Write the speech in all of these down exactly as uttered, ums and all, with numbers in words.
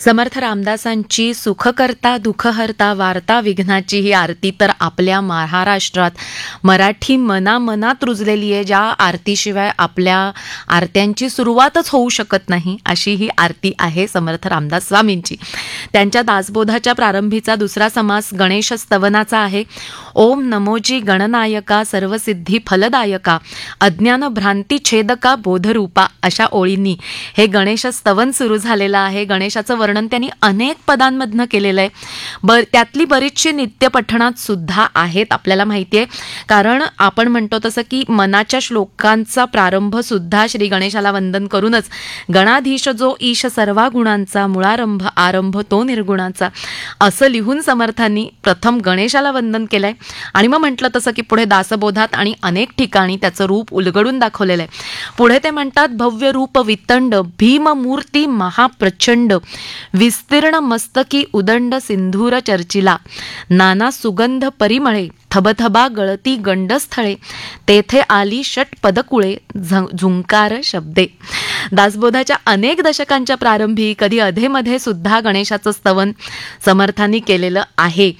समर्थ रामदासांची सुखकर्ता दुःखहर्ता वार्ता विघ्नाची ही आरती तर आपल्या महाराष्ट्रात मराठी मनामनात रुजलेली आहे. ज्या आरतीशिवाय आपल्या आरत्यांची सुरुवातच होऊ शकत नाही अशी ही आरती आहे समर्थ रामदास स्वामींची. त्यांच्या दासबोधाच्या प्रारंभीचा दुसरा समास गणेश स्तवनाचा आहे. ओम नमोजी गणनायका सर्वसिद्धी फलदायका अज्ञान भ्रांती छेदका बोधरूपा अशा ओळींनी हे गणेश स्तवन सुरू झालेलं आहे. गणेशाचं वर्णन त्यांनी अनेक पदांमधनं केलेलं आहे. बर त्यातली बरीचशी नित्य पठणात सुद्धा आहेत आपल्याला माहिती आहे. कारण आपण म्हणतो तसं की मनाच्या श्लोकांचा प्रारंभ सुद्धा श्री गणेशाला वंदन करूनच गणाधीश जो ईश सर्वा गुणांचा मुळारंभ आरंभ तो निर्गुणाचा असं लिहून समर्थांनी प्रथम गणेशाला वंदन केलंय आणि मग म्हटलं तसं की पुढे दासबोधात आणि अनेक ठिकाणी त्याचं रूप उलगडून दाखवलेलं आहे. पुढे ते म्हणतात भव्य रूप वितंड भीममूर्ती महाप्रचंड विस्तीर्ण मस्तकी उदंड सिंधूर चर्चिला नाना सुगंध परिमळे थबथबा गळती गंडस्थळे तेथे आली षट पदकुळे झुंकार शब्दे. दासबोधाच्या अनेक दशकांच्या प्रारंभी कधी अधेमध्ये सुद्धा गणेशाचं स्तवन समर्थांनी केलेलं आहे.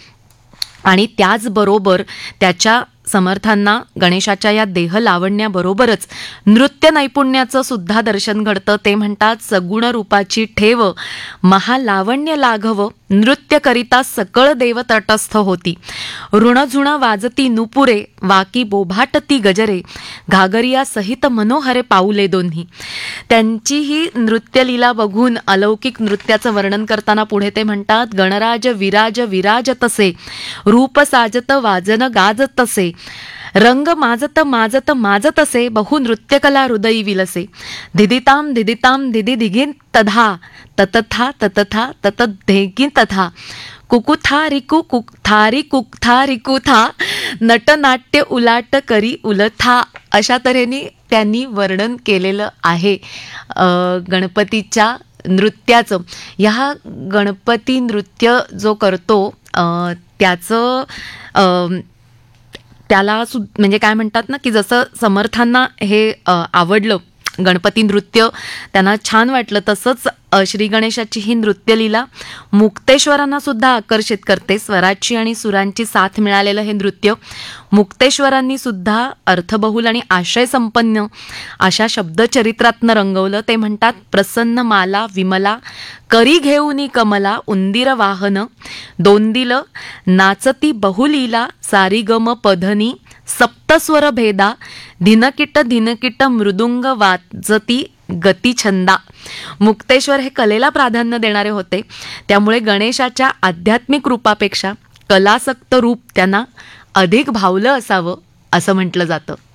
आणि त्याचबरोबर त्याच्या समर्थांना गणेशाच्या या देह लावण्याबरोबरच नृत्य नैपुण्याचं सुद्धा दर्शन घडतं. ते म्हणतात सगुण रूपाची ठेव महालावण्य लाघव नृत्य करिता सकळ देव तटस्थ होती ऋणझुण वाजती नुपुरे वाकी बोभाटती गजरे घागरिया सहित मनोहरे पाऊले दोन्ही. त्यांची ही नृत्यलीला बघून अलौकिक नृत्याचं वर्णन करताना पुढे ते म्हणतात गणराज विराज विराज तसे रूप साजत वाजन गाज तसे रंग माजत माजत माजत असे बहु नृत्यकला हृदयी विलसे धिदिताम धिदिताम धिदी धिगी तधा ततथा ततथा तत धेगी तथा कुकुथा रिकु कुकथा रि कुकथा रिकुथा नटनाट्य उलाट करी उलथा अशा तऱ्हेने त्यांनी वर्णन केलेलं आहे गणपतीच्या नृत्याचं. ह्या गणपती नृत्य जो करतो त्याचं त्याला सु म्हणजे काय म्हणतात ना की जसं समर्थांना हे आवडलं गणपती नृत्य त्यांना छान वाटलं तसंच श्री गणेशाची ही नृत्यलीला मुक्तेश्वरांना सुद्धा आकर्षित करते. स्वराची आणि सुरांची साथ मिळालेलं हे नृत्य मुक्तेश्वरांनी सुद्धा अर्थबहुल आणि आशयसंपन्न अशा शब्दचरित्रातनं रंगवलं. ते म्हणतात प्रसन्न माला विमला करी घेऊनी कमला उंदीर वाहन दोंदिल नाचती बहुलीला सारिगम पधनी सप्तस्वर भेदा धिनकिट धिनकिट मृदुंग वाजती गतिछंदा. मुक्तेश्वर हे कलेला प्राधान्य देणारे होते त्यामुळे गणेशाच्या आध्यात्मिक रूपापेक्षा कलासक्त रूप त्यांना अधिक भावलं असावं असं म्हटलं जातं.